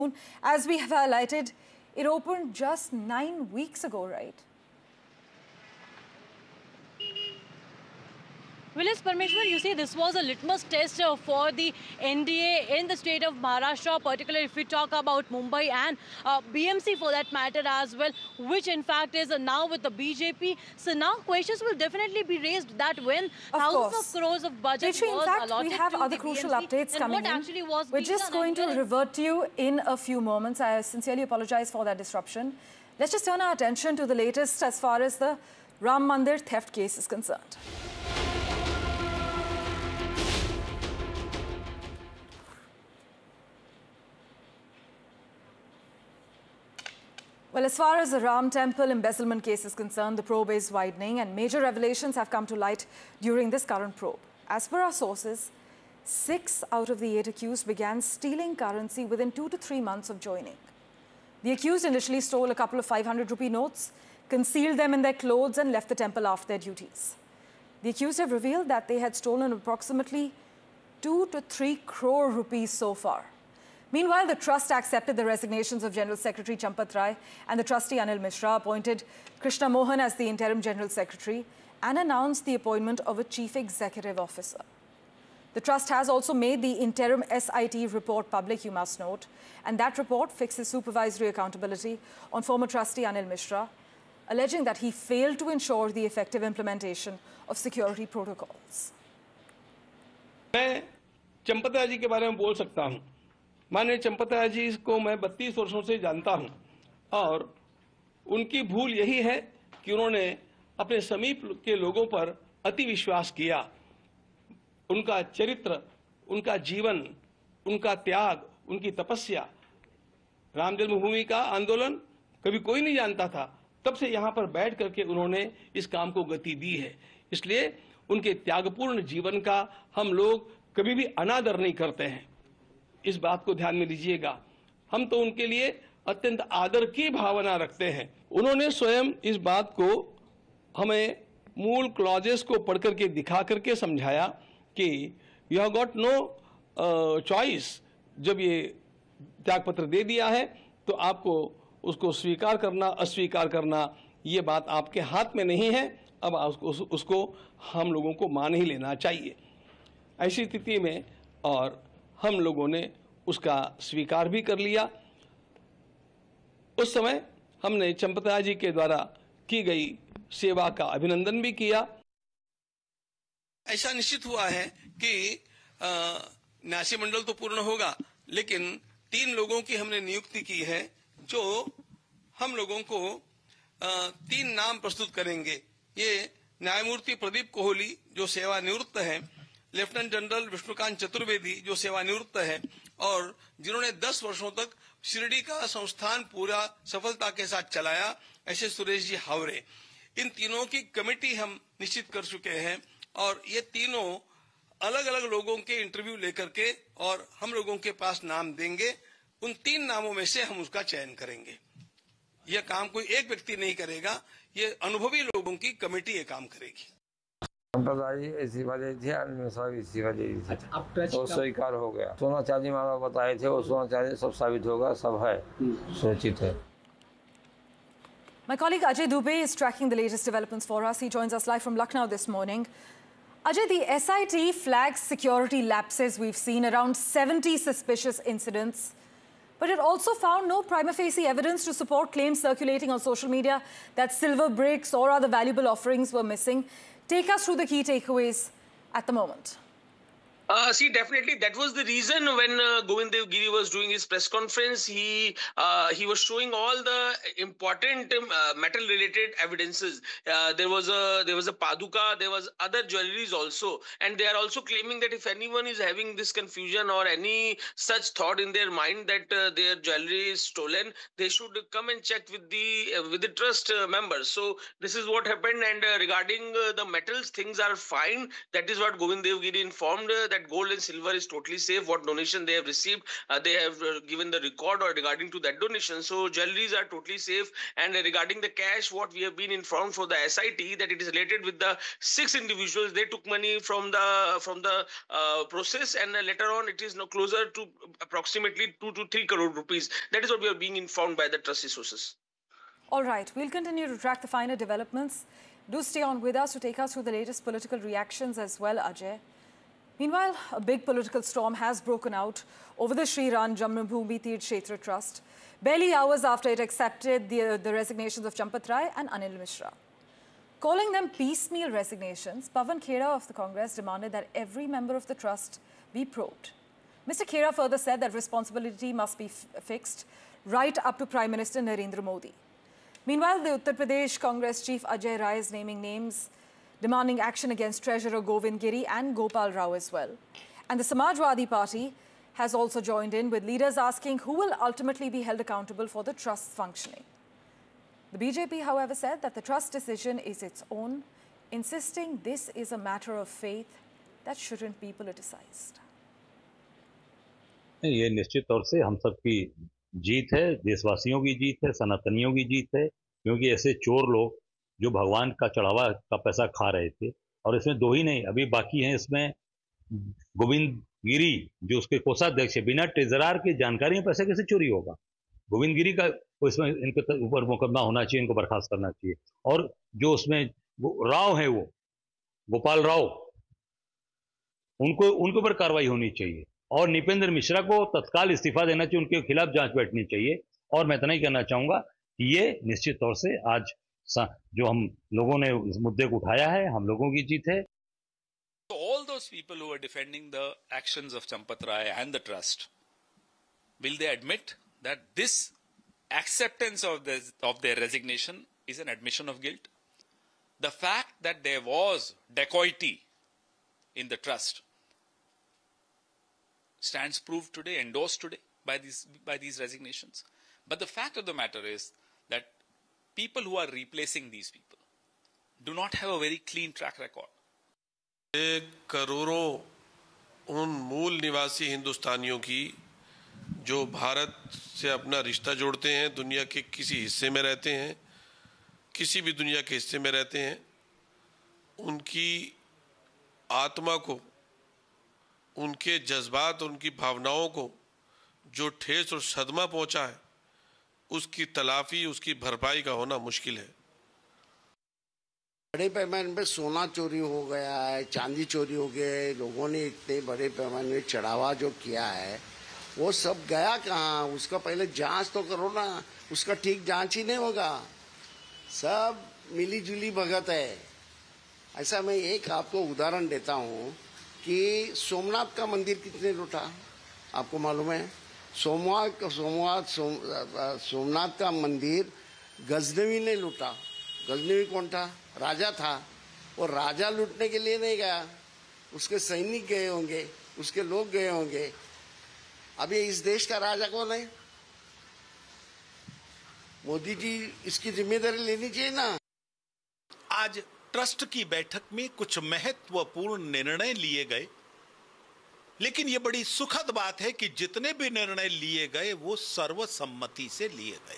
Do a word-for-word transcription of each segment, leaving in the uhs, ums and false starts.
As we have highlighted, it opened just nine weeks ago, right? Willis Parmeshwar, you see, this was a litmus test uh, for the N D A in the state of Maharashtra, particularly if we talk about Mumbai and uh, B M C for that matter as well, which in fact is uh, now with the B J P. So now questions will definitely be raised that when of thousands course. of crores of budget Rishi, was in fact, allotted we have to other the crucial B M C, updates coming what in. actually was We're being just done going to well, revert to you in a few moments. I sincerely apologize for that disruption. Let's just turn our attention to the latest as far as the Ram Mandir theft case is concerned. Well, as far as the Ram Temple embezzlement case is concerned, the probe is widening and major revelations have come to light during this current probe. As per our sources, six out of the eight accused began stealing currency within two to three months of joining. The accused initially stole a couple of five hundred rupee notes, concealed them in their clothes and left the temple after their duties. The accused have revealed that they had stolen approximately two to three crore rupees so far. Meanwhile, the trust accepted the resignations of General Secretary Champat Rai and the trustee Anil Mishra, appointed Krishna Mohan as the interim General Secretary and announced the appointment of a Chief Executive Officer. The trust has also made the interim S I T report public, you must note, and that report fixes supervisory accountability on former trustee Anil Mishra, alleging that he failed to ensure the effective implementation of security protocols. मैं चंपत राय जी के बारे में बोल सकता हूं। माननीय चंपत राय जी को मैं बत्तीस वर्षों से जानता हूं और उनकी भूल यही है कि उन्होंने अपने समीप के लोगों पर अति विश्वास किया। उनका चरित्र, उनका जीवन, उनका त्याग, उनकी तपस्या, राम जन्मभूमि का आंदोलन कभी कोई नहीं जानता था। तब से यहां पर बैठ करके उन्होंने इस काम को गति दी है। इसलिए उनके त्यागपूर्ण जीवन का हम लोग कभी भी अनादर नहीं करते हैं। इस बात को ध्यान में लीजिएगा। हम तो उनके लिए अत्यंत आदर की भावना रखते हैं। उन्होंने स्वयं इस बात को हमें मूल क्लॉजेस को पढ़ करके दिखा करके समझाया कि you have got no choice. जब ये त्यागपत्र दे दिया है तो आपको उसको स्वीकार करना अस्वीकार करना ये बात आपके हाथ में नहीं है। अब उसको, उसको हम लोगों को मान ही लेना चाहिए। ऐसी स्थिति में और हम लोगों ने उसका स्वीकार भी कर लिया। उस समय हमने चंपत राय जी के द्वारा की गई सेवा का अभिनंदन भी किया। ऐसा निश्चित हुआ है कि न्यासी मंडल तो पूर्ण होगा, लेकिन तीन लोगों की हमने नियुक्ति की है जो हम लोगों को आ, तीन नाम प्रस्तुत करेंगे। ये न्यायमूर्ति प्रदीप कोहली जो सेवानिवृत्त हैं, लेफ्टिनेंट जनरल विष्णुकांत चतुर्वेदी जो सेवानिवृत्त है और जिन्होंने दस वर्षों तक शिरडी का संस्थान पूरा सफलता के साथ चलाया, ऐसे सुरेश जी हावरे। इन तीनों की कमेटी हम निश्चित कर चुके हैं और ये तीनों अलग अलग लोगों के इंटरव्यू लेकर के और हम लोगों के पास नाम देंगे। उन तीन नामों में से हम उसका चयन करेंगे। यह काम कोई एक व्यक्ति नहीं करेगा, ये अनुभवी लोगों की कमेटी ये काम करेगी। ऐसी वाली थी, इसी वाली थी, तो स्वीकार हो गया। सोना चांदी मामा बताए थे, वो सोना चांदी सब साबित होगा, सब है, सुनिश्चित है। My colleague Ajay Dubey is tracking the latest developments for us. He joins us live from Lucknow this morning. Ajay, the S I T flags security lapses. We've seen around seventy suspicious incidents, but it also found no prima facie evidence to support claims circulating on social media that silver bricks or other valuable offerings were missing. Take us through the key takeaways at the moment. Uh, see, definitely that was the reason when uh, Govind Dev Giri was doing his press conference, he uh, he was showing all the important um, uh, metal-related evidences. Uh, there was a there was a paduka, there was other jewelries also, and they are also claiming that if anyone is having this confusion or any such thought in their mind that uh, their jewelry is stolen, they should come and check with the uh, with the trust uh, members. So this is what happened, and uh, regarding uh, the metals, things are fine. That is what Govind Dev Giri informed uh, that. that gold and silver is totally safe. What donation they have received, uh, they have uh, given the record or regarding to that donation. So jewelries are totally safe. And uh, regarding the cash, what we have been informed for the S I T, that it is related with the six individuals. They took money from the from the uh, process, and uh, later on it is now closer to approximately two to three crore rupees. That is what we are being informed by the trustee sources. All right, we'll continue to track the finer developments. Do stay on with us to take us through the latest political reactions as well, Ajay. Meanwhile, a big political storm has broken out over the Shri Ram Janmabhoomi Tirth Kshetra Trust, barely hours after it accepted the, the resignations of Champat Rai and Anil Mishra. Calling them piecemeal resignations, Pawan Khera of the Congress demanded that every member of the trust be probed. Mister Khera further said that responsibility must be fixed right up to Prime Minister Narendra Modi. Meanwhile, the Uttar Pradesh Congress chief Ajay Rai is naming names, demanding action against Treasurer Govind Giri and Gopal Rao as well. And the Samajwadi Party has also joined in, with leaders asking who will ultimately be held accountable for the trust's functioning. The B J P, however, said that the trust decision is its own, insisting this is a matter of faith that shouldn't be politicized. ये निश्चित तौर से हम सब की जीत है, देशवासियों की जीत है, सनातनियों की जीत है, क्योंकि ऐसे चोर लोग जो भगवान का चढ़ावा का पैसा खा रहे थे, और इसमें दो ही नहीं, अभी बाकी हैं इसमें गोविंद गिरी जो उसके कोषाध्यक्ष है, बिना ट्रेजरार की जानकारी में पैसा कैसे चोरी होगा? गोविंद गिरी का इसमें इनके ऊपर मुकदमा होना चाहिए, इनको बर्खास्त करना चाहिए। और जो उसमें राव है, वो गोपाल राव, उनको उनके ऊपर कार्रवाई होनी चाहिए, और निपेंद्र मिश्रा को तत्काल इस्तीफा देना चाहिए, उनके खिलाफ जांच बैठनी चाहिए। और मैं इतना ही कहना चाहूंगा कि ये निश्चित तौर से आज जो हम लोगों ने इस मुद्दे को उठाया है, हम लोगों की जीत है। So all those people who are defending the actions of Champat Rai and the trust, will they admit that this acceptance of this, of their resignation is an admission of guilt? The fact that there was dacoity in the trust stands proved today, endorsed today by these by these resignations. But the fact of the matter is that people who are replacing these people do not have a very clean track record. करोड़ों उन मूल निवासी हिंदुस्तानियों की जो भारत से अपना रिश्ता जोड़ते हैं, दुनिया के किसी हिस्से में रहते हैं, किसी भी दुनिया के हिस्से में रहते हैं, उनकी आत्मा को, उनके जज्बात, उनकी भावनाओं को जो ठेस और सदमा पहुंचा है, उसकी तलाफी, उसकी भरपाई का होना मुश्किल है। बड़े पैमाने पे सोना चोरी हो गया है, चांदी चोरी हो गए, लोगों ने इतने बड़े पैमाने में चढ़ावा जो किया है, वो सब गया कहाँ? उसका पहले जांच तो करो ना। उसका ठीक जांच ही नहीं होगा, सब मिली जुली भगत है। ऐसा मैं एक आपको उदाहरण देता हूँ कि सोमनाथ का मंदिर कितने लूटा, आपको मालूम है? सोमवार सोमवार सोम, सोमनाथ का मंदिर गजनवी ने लूटा। गजनवी कौन था? राजा था। और राजा लूटने के लिए नहीं गया, उसके सैनिक गए होंगे, उसके लोग गए होंगे। अभी इस देश का राजा कौन है? मोदी जी इसकी जिम्मेदारी लेनी चाहिए ना। आज ट्रस्ट की बैठक में कुछ महत्वपूर्ण निर्णय लिए गए, लेकिन यह बड़ी सुखद बात है कि जितने भी निर्णय लिए गए वो सर्वसम्मति से लिए गए।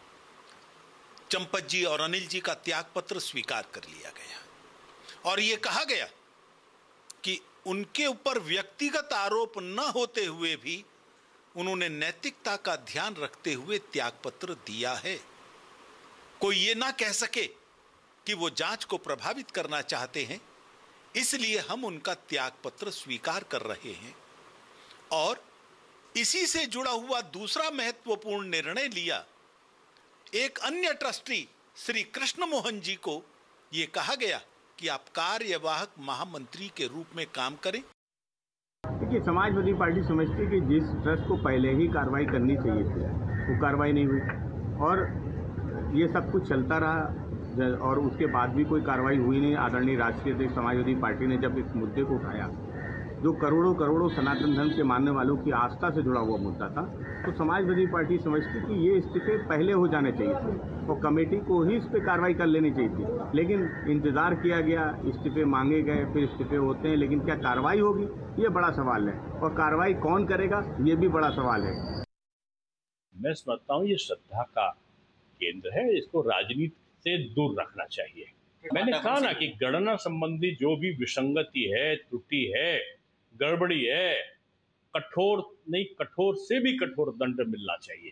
चंपत जी और अनिल जी का त्यागपत्र स्वीकार कर लिया गया और यह कहा गया कि उनके ऊपर व्यक्तिगत आरोप न होते हुए भी उन्होंने नैतिकता का ध्यान रखते हुए त्यागपत्र दिया है। कोई ये ना कह सके कि वो जांच को प्रभावित करना चाहते हैं, इसलिए हम उनका त्यागपत्र स्वीकार कर रहे हैं। और इसी से जुड़ा हुआ दूसरा महत्वपूर्ण निर्णय लिया, एक अन्य ट्रस्टी श्री कृष्ण मोहन जी को यह कहा गया कि आप कार्यवाहक महामंत्री के रूप में काम करें। देखिए, समाजवादी पार्टी समझती है कि जिस ट्रस्ट को पहले ही कार्रवाई करनी चाहिए थी वो कार्रवाई नहीं हुई, और ये सब कुछ चलता रहा और उसके बाद भी कोई कार्रवाई हुई नहीं। आदरणीय राष्ट्रीय अध्यक्ष समाजवादी पार्टी ने जब इस मुद्दे को उठाया, जो करोड़ों करोड़ों सनातन धर्म के मानने वालों की आस्था से जुड़ा हुआ मुद्दा था, तो समाजवादी पार्टी समझती कि ये इस्तीफे पहले हो जाने चाहिए थे और कमेटी को ही इस पर कार्रवाई कर लेनी चाहिए थी। लेकिन इंतजार किया गया, इस्तीफे मांगे गए, फिर इस्तीफे होते हैं, लेकिन क्या कार्रवाई होगी ये बड़ा सवाल है, और कार्रवाई कौन करेगा ये भी बड़ा सवाल है। मैं समझता हूँ ये श्रद्धा का केंद्र है, इसको राजनीति से दूर रखना चाहिए। मैंने कहा ना कि गणना संबंधी जो भी विसंगति है, त्रुटि है, गड़बड़ी है, कठोर नहीं कठोर से भी कठोर दंड मिलना चाहिए।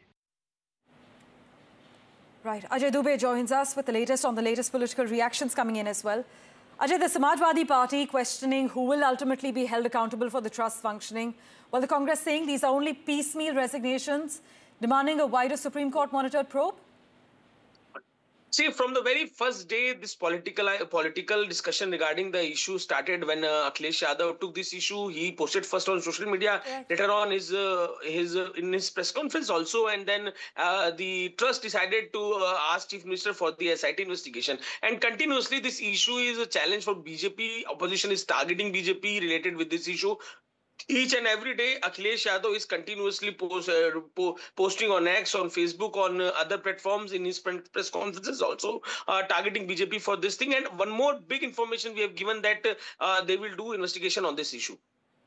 Right. Ajay Dubey joins us with the latest on the latest political reactions coming in as well. Ajay, the Samajwadi Party questioning who will ultimately be held accountable for the trust functioning, while the Congress saying these are only piecemeal resignations, demanding a wider Supreme Court monitored probe? See, from the very first day, this political uh, political discussion regarding the issue started when uh, Akhilesh Yadav took this issue. He posted first on social media, yeah. later on his uh, his uh, in his press conference also, and then uh, the trust decided to uh, ask Chief Minister for the S I T investigation. And continuously, this issue is a challenge for B J P. Opposition is targeting B J P related with this issue. Each and every day, Akhilesh Yadav is continuously post, uh, po posting on X, on Facebook, on uh, other platforms, in his press conferences also, uh, targeting B J P for this thing. And one more big information we have given that uh, they will do investigation on this issue.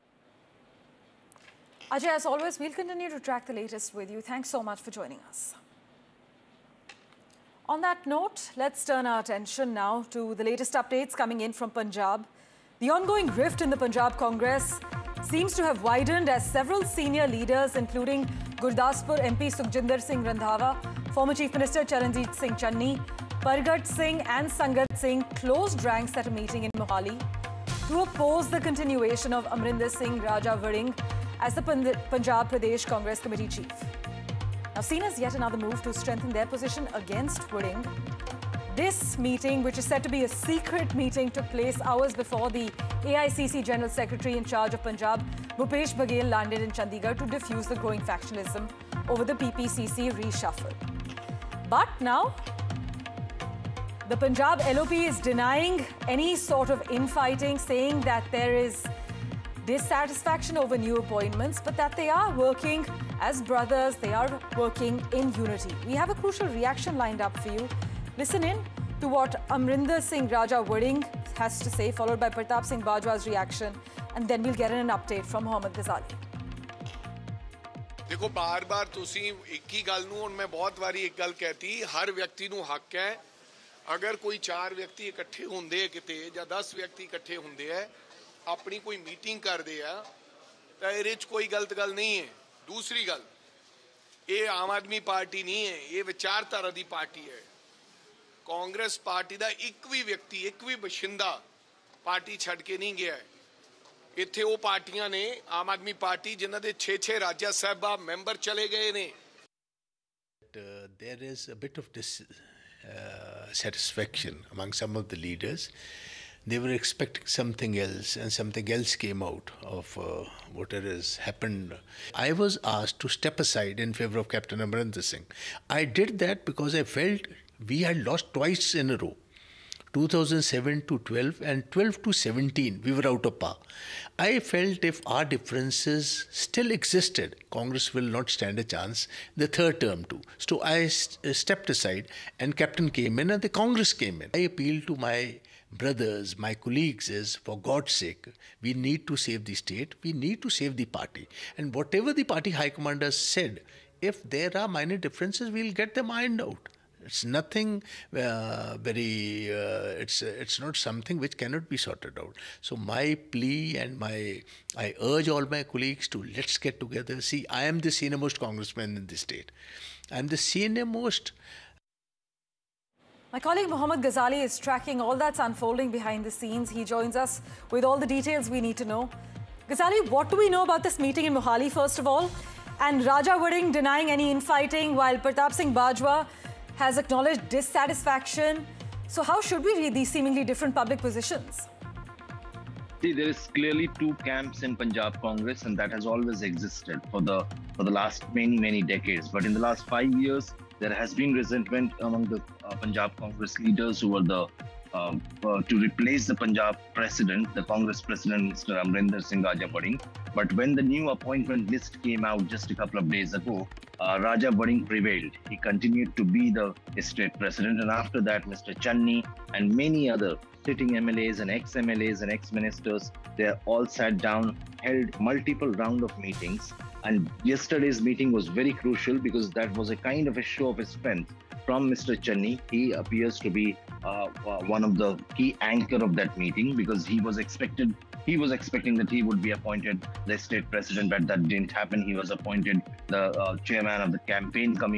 Ajay, as always, we'll continue to track the latest with you. Thanks so much for joining us. On that note, let's turn our attention now to the latest updates coming in from Punjab. The ongoing rift in the Punjab Congress seems to have widened as several senior leaders, including Gurdaspur M P Sukhjinder Singh Randhawa, former Chief Minister Charanjit Singh Channi, Pargat Singh and Sangat Singh closed ranks at a meeting in Mohali to oppose the continuation of Amrinder Singh Raja Varing as the Punjab Pradesh Congress Committee Chief. Now seen as yet another move to strengthen their position against Varing, this meeting, which is said to be a secret meeting, took place hours before the A I C C General Secretary in charge of Punjab, Bhupesh Baghel, landed in Chandigarh to diffuse the growing factionalism over the P P C C reshuffle. But now, the Punjab L O P is denying any sort of infighting, saying that there is dissatisfaction over new appointments, but that they are working as brothers, they are working in unity. We have a crucial reaction lined up for you. Listen in to what Amrinder Singh Raja Varing has to say, followed by Pratap Singh Bajwa's reaction, and then we'll get an update from Mohammad Ghazali. देखो बार बार तुसी एक ही गल नूं मैं बहुत बारी एक गल कहती हर व्यक्ति नूं हक है अगर कोई चार व्यक्ति इकट्ठे होंदे किते या दस व्यक्ति इकट्ठे होंदे है अपनी कोई मीटिंग करदे आ तां इहदे च कोई गलत गल नहीं है। दूसरी गल ये आम आदमी पार्टी नहीं है, ये विचारधारा दी पार्टी है। कांग्रेस पार्टी का एक भी व्यक्ति एक भी बशिंदा पार्टी छड़ के नहीं गया है। इत्थे वो पार्टियां ने आम आदमी पार्टी जिन्हां दे छे छे राज्य सभा मेंबर चले गए ने। There is a bit of dissatisfaction uh, among some of the leaders. They were expecting something else, and something else came out of uh, whatever has happened. I was asked to step aside in favor of Captain Amrinder Singh. I did that because I felt we had lost twice in a row. two thousand seven to twelve and twelve to seventeen, we were out of par. I felt if our differences still existed, Congress will not stand a chance the third term too. So I st stepped aside and Captain came in and the Congress came in. I appealed to my brothers, my colleagues is, for God's sake, we need to save the state, we need to save the party. And whatever the party high commanders said, if there are minor differences, we'll get them ironed out. It's nothing uh, very, uh, it's, it's not something which cannot be sorted out. So my plea and my, I urge all my colleagues to let's get together. See, I am the senior most congressman in the state. I'm the senior most. My colleague Mohammad Ghazali is tracking all that's unfolding behind the scenes. He joins us with all the details we need to know. Ghazali, what do we know about this meeting in Mohali, first of all? And Raja Varing denying any infighting, while Pratap Singh Bajwa has acknowledged dissatisfaction. So how should we read these seemingly different public positions? See, there is clearly two camps in Punjab Congress, and that has always existed for the for the last many, many decades. But in the last five years, there has been resentment among the uh, Punjab Congress leaders who were the uh, uh, to replace the Punjab president, the Congress president, Mister Amrinder Singh Raja Bading. But when the new appointment list came out just a couple of days ago, uh, Raja Bading prevailed. He continued to be the state president, and after that, Mister Channi and many other sitting M L As and ex-M L As and ex-ministers, they all sat down, held multiple round of meetings. And yesterday's meeting was very crucial because that was a kind of a show of his strength from Mister Channi. He appears to be uh, uh, one of the key anchor of that meeting because he was expected He was expecting that he would be appointed the state president, but that didn't happen. He was appointed the uh, chairman of the campaign committee.